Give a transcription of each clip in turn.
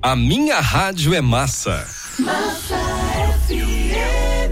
A minha rádio é massa. Massa FM.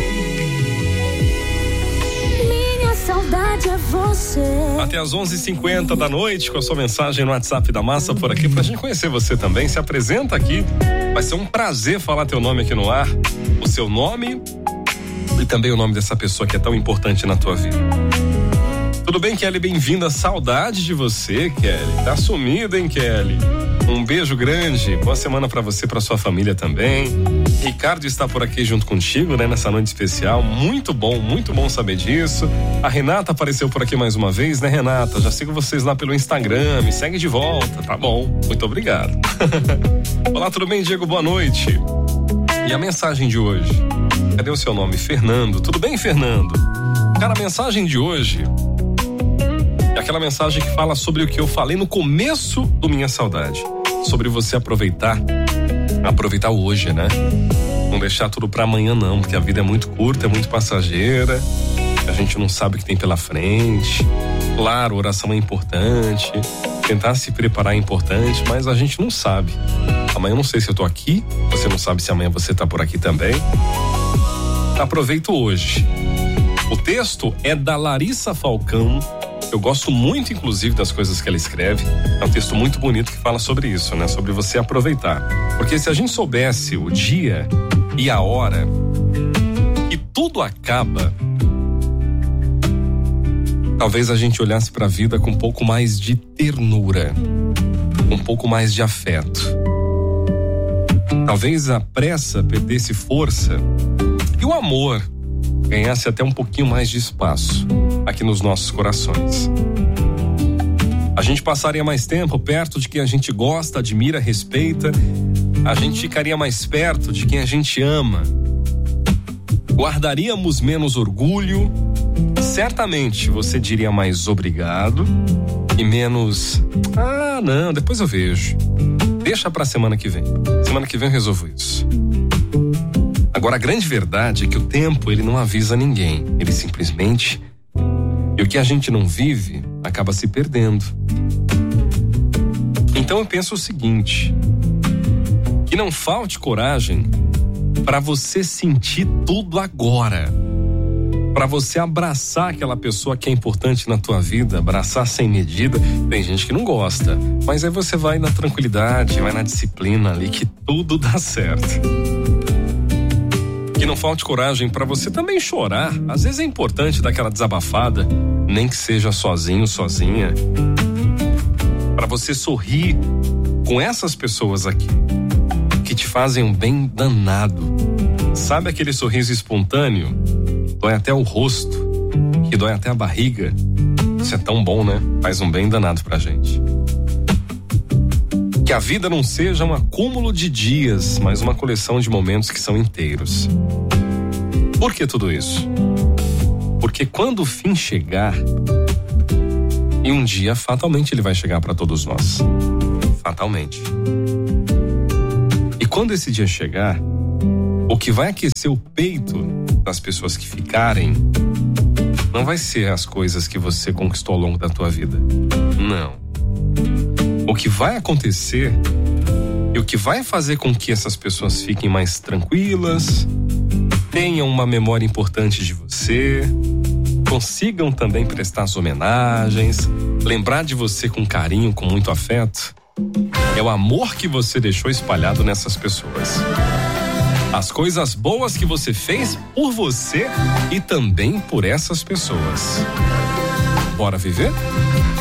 Minha saudade é você. Até às 11h50 da noite, com a sua mensagem no WhatsApp da Massa por aqui, pra gente conhecer você também. Se apresenta aqui. Vai ser um prazer falar teu nome aqui no ar. O seu nome e também o nome dessa pessoa que é tão importante na tua vida. Tudo bem, Kelly? Bem-vinda. Saudade de você, Kelly. Tá sumida, hein, Kelly? Um beijo grande. Boa semana pra você, pra sua família também. Ricardo está por aqui junto contigo, né? Nessa noite especial. Muito bom saber disso. A Renata apareceu por aqui mais uma vez, né, Renata? Já sigo vocês lá pelo Instagram. Me segue de volta. Tá bom. Muito obrigado. Olá, tudo bem, Diego? Boa noite. E a mensagem de hoje? Cadê o seu nome? Fernando. Tudo bem, Fernando? Cara, a mensagem de hoje é aquela mensagem que fala sobre o que eu falei no começo do Minha Saudade. Sobre você aproveitar hoje, né? Não deixar tudo pra amanhã não, porque a vida é muito curta, é muito passageira. A gente não sabe o que tem pela frente. Claro, oração é importante. Tentar se preparar é importante, mas a gente não sabe. Amanhã eu não sei se eu tô aqui, você não sabe se amanhã você tá por aqui também. Aproveita hoje. O texto é da Larissa Falcão. Eu gosto muito, inclusive, das coisas que ela escreve. É um texto muito bonito que fala sobre isso, né? Sobre você aproveitar. Porque se a gente soubesse o dia e a hora que tudo acaba, talvez a gente olhasse para a vida com um pouco mais de ternura, um pouco mais de afeto. Talvez a pressa perdesse força e o amor ganhasse até um pouquinho mais de espaço aqui nos nossos corações. A gente passaria mais tempo perto de quem a gente gosta, admira, respeita. A gente ficaria mais perto de quem a gente ama. Guardaríamos menos orgulho. Certamente você diria mais obrigado e menos, não, depois eu vejo. Deixa pra semana que vem. Semana que vem eu resolvo isso. Agora, a grande verdade é que o tempo, ele não avisa ninguém. Ele simplesmente... E o que a gente não vive, acaba se perdendo. Então eu penso o seguinte: que não falte coragem para você sentir tudo agora. Para você abraçar aquela pessoa que é importante na tua vida, abraçar sem medida. Tem gente que não gosta, mas aí você vai na tranquilidade, vai na disciplina ali, que tudo dá certo. Que não falte coragem para você também chorar. Às vezes é importante dar aquela desabafada, nem que seja sozinho, sozinha. Para você sorrir com essas pessoas aqui, que te fazem um bem danado. Sabe aquele sorriso espontâneo? Dói até o rosto, que dói até a barriga. Isso é tão bom, né? Faz um bem danado pra gente. Que a vida não seja um acúmulo de dias, mas uma coleção de momentos que são inteiros. Por que tudo isso? Porque quando o fim chegar, e um dia fatalmente ele vai chegar para todos nós. Fatalmente. E quando esse dia chegar, o que vai aquecer o peito das pessoas que ficarem não vai ser as coisas que você conquistou ao longo da tua vida. Não. O que vai acontecer e o que vai fazer com que essas pessoas fiquem mais tranquilas, tenham uma memória importante de você, consigam também prestar as homenagens, lembrar de você com carinho, com muito afeto, é o amor que você deixou espalhado nessas pessoas. As coisas boas que você fez por você e também por essas pessoas. Bora viver?